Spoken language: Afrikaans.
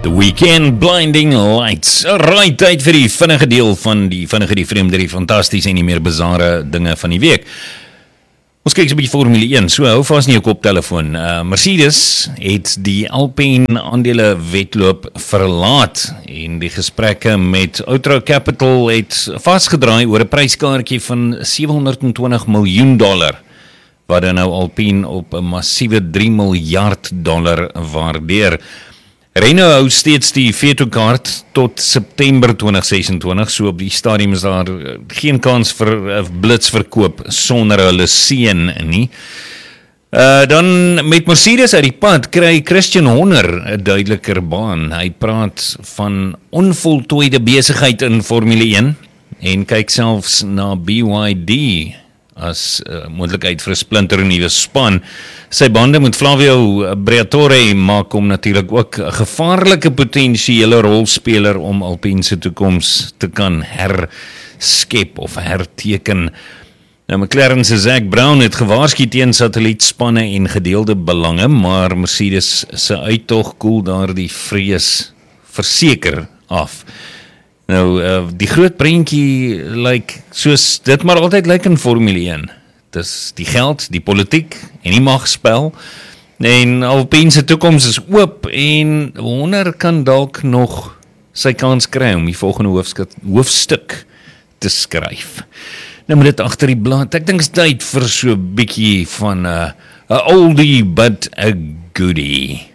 The Weekend Blinding Lights. Right, tyd vir die vinnige deel van die vreemde, die fantastiese en die meer bizarre dinge van die week. Ons kyk so 'n bietjie Formule 1, so hou vas nie jou koptelefoon. Mercedes het die Alpine aandele wedloop verlaat en die gesprekke met Outro Capital het vasgedraai oor 'n pryskaartjie van $720 miljoen, wat dan nou Alpine op 'n massiewe $3 miljard waardeer. Renault hou steeds die veto-kaart tot September 2026, so op die stadium is daar geen kans vir blitsverkoop sonder hulle seën nie. Dan met Mercedes uit die pad kry Christian Horner 'n duideliker baan. Hy praat van onvoltooide besigheid in Formule 1 en kyk selfs na BYD as moontlikheid vir 'n splinternuwe span. Sy bande met Flavio Briatore maak hom natuurlik ook 'n gevaarlike potensiële rolspeler om Alpine se toekoms te kan herskep of herteken. Nou, McLaren se Zac Brown het gewaarsku teen satellietspanne en gedeelde belange, maar Mercedes se uittog koel daardie vrees verseker af. Nou, die groot prentjie lyk soos dit maar altyd lyk in Formule 1. Dis die geld, die politiek en die magspel. En Alpine se toekoms is oop en Horner kan dalk nog sy kans kry om die volgende hoofstuk te skryf. Nou moet dit agter die blad. Ek dink is tyd vir so 'n bietjie van 'n oldie but a goodie.